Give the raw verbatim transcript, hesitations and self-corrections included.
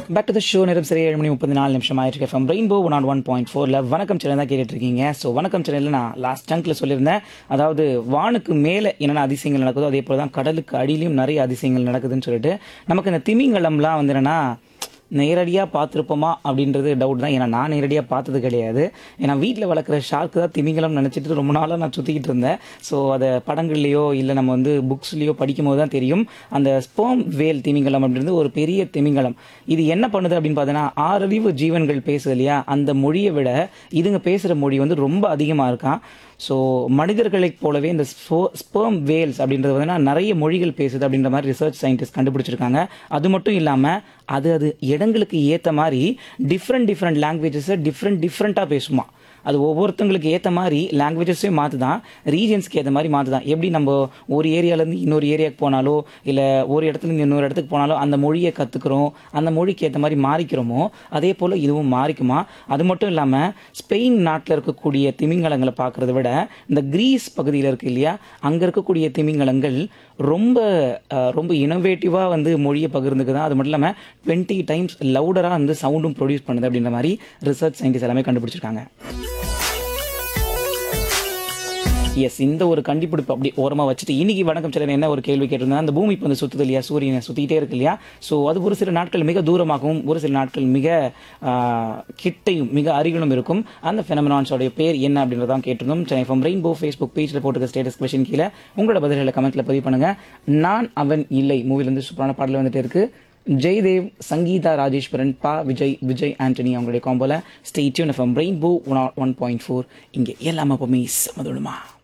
Back to the show. நேரம் சரி ஏழு மணி முப்பத்தி நாலு நிமிஷம் ஆயிருக்கு. FM rainbow one add one point ஃபோரில் வணக்கம் சேனல் தான் கேட்டுட்டு இருக்கீங்க. ஸோ வணக்கம் சேனலில் நான் லாஸ்ட் சங்க்ல சொல்லியிருந்தேன், அதாவது வானுக்கு மேலே என்னென்ன அதிசயங்கள் நடக்குதோ அதே போல தான் கடலுக்கு அடியிலையும் நிறைய அதிசயங்கள் நடக்குதுன்னு சொல்லிட்டு நமக்கு இந்த திமிங்கலம்லாம் வந்து என்னன்னா நேரடியாக பார்த்துருப்போமா அப்படின்றது டவுட் தான். ஏன்னா நான் நேரடியாக பார்த்தது கிடையாது. ஏன்னா வீட்டில் வளர்க்குற ஷார்க்கு தான் திமிங்கலம் நினச்சிட்டு ரொம்ப நாளாக நான் சுற்றிக்கிட்டு இருந்தேன். ஸோ அதை படங்கள்லையோ இல்லை நம்ம வந்து புக்ஸ்லேயோ படிக்கும் போது தான் தெரியும். அந்த ஸ்பெர்ம் வேல் திமிங்கலம் அப்படின்றது ஒரு பெரிய திமிங்கலம். இது என்ன பண்ணுது அப்படின்னு பார்த்தீங்கன்னா, ஆறறிவு ஜீவன்கள் பேசுது இல்லையா, அந்த மொழியை விட இதுங்க பேசுகிற மொழி வந்து ரொம்ப அதிகமாக இருக்கான். ஸோ மனிதர்களைப் போலவே இந்த ஸ்பெர்ம் வேல்ஸ் அப்படின்றது வந்து நிறைய மொழிகள் பேசுது அப்படின்ற மாதிரி ரிசர்ச் சயின்டிஸ்ட் கண்டுபிடிச்சிருக்காங்க. அது மட்டும் இல்லாமல் அது அது இடங்களுக்கு ஏற்ற மாதிரி டிஃப்ரெண்ட் டிஃப்ரெண்ட் லாங்குவேஜஸை டிஃப்ரெண்ட் டிஃப்ரெண்ட்டாக பேசுமா. அது ஒவ்வொருத்தங்களுக்கு ஏற்ற மாதிரி லாங்குவேஜஸே மாற்று தான், ரீஜன்ஸ்க்கு ஏற்ற மாதிரி மாற்று தான். எப்படி நம்ம ஒரு ஏரியாவிலேருந்து இன்னொரு ஏரியாவுக்கு போனாலோ இல்லை ஒரு இடத்துலேருந்து இன்னொரு இடத்துக்கு போனாலோ அந்த மொழியை கற்றுக்குறோம், அந்த மொழிக்கு ஏற்ற மாதிரி மாறிக்கிறோமோ அதே போல் இதுவும் மாறிக்குமா. அது மட்டும் இல்லாமல் ஸ்பெயின் நாட்டில் இருக்கக்கூடிய திமிங்கலங்களை பார்க்குறத விட இந்த கிரீஸ் பகுதியில் இருக்குது இல்லையா, அங்கே இருக்கக்கூடிய திமிங்கலங்கள் ரொம்ப ரொம்ப இனோவேட்டிவாக வந்து மொழியை பகிர்ந்துக்கு தான். அது மட்டும் இல்லாமல் டுவெண்ட்டி டைம்ஸ் லவுடராக வந்து சவுண்டும் ப்ரொடியூஸ் பண்ணுது அப்படின்ற மாதிரி ரிசர்ச் சயின்டிஸ்ட் எல்லாமே கண்டுபிடிச்சிருக்காங்க. எஸ், இந்த ஒரு கண்டுபிடிப்பு அப்படி ஓரமாக வச்சுட்டு இன்னைக்கு வணக்கம் சேனல் என்ன ஒரு கேள்வி கேட்டிருந்தா, அந்த பூமி இப்போ வந்து சுற்றுது இல்லையா, சூரியனை சுற்றிக்கிட்டே இருக்கு இல்லையா. ஸோ அது ஒரு சில நாட்கள் மிக தூரமாகவும் ஒரு சில நாட்கள் மிக கிட்டையும் மிக அருகிலும் இருக்கும். அந்த ஃபெனமெனான்ஸோடைய பேர் என்ன அப்படின்றதான் கேட்டிருந்தோம். சென்னை எஃப்எம் ரெயின்போ ஃபேஸ்புக் பேஜில் போட்டுக்க ஸ்டேட்டஸ் கொஸ்டின் கீழே உங்களோட பதில்களை கமெண்ட்டில் பதிவு பண்ணுங்க. நான் அவன் இல்லை மூவிலேருந்து சூப்பரான பாடல் வந்துட்டு இருக்கு. ஜெய்தேவ், சங்கீதா ராஜேஸ்வரன், பா விஜய், விஜய் ஆண்டனி அவங்களுடைய காம்போல stay tune FM rainbow one one point four. இங்கே எல்லாமே எப்பவுமே சமதுமா.